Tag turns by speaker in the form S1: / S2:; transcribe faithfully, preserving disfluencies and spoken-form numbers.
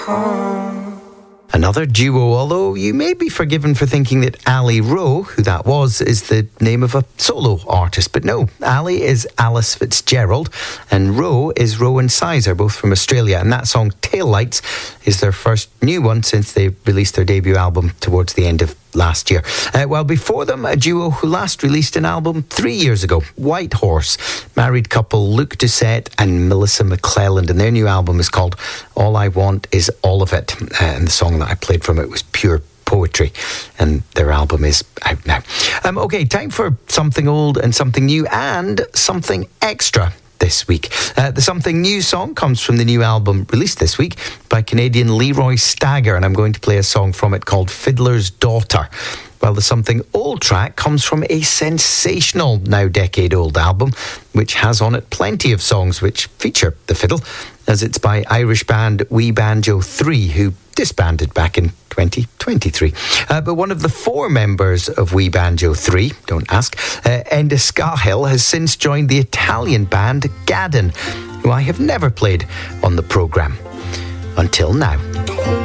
S1: Another duo, although you may be forgiven for thinking that Ali Rowe, who that was, is the name of a solo artist. But no, Ali is Alice Fitzgerald and Rowe is Rowan Sizer, both from Australia. And that song, Taillights, is their first new one since they released their debut album towards the end of last year. Uh, well, before them, a duo who last released an album three years ago, White Horse, married couple Luke Doucette and Melissa McClelland, and their new album is called All I Want Is All of It, uh, and the song that I played from it was Pure Poetry, and their album is out now. Um, okay, time for something old and something new and something extra this week. Uh, the Something New song comes from the new album released this week by Canadian Leroy Stagger, and I'm going to play a song from it called Fiddler's Daughter. While the Something Old track comes from a sensational, now decade-old album, which has on it plenty of songs which feature the fiddle, as it's by Irish band Wee Banjo three, who disbanded back in twenty twenty-three. Uh, but one of the four members of Wee Banjo three, don't ask, uh, Enda Scahill, has since joined the Italian band Gaddon, who I have never played on the programme. Until now.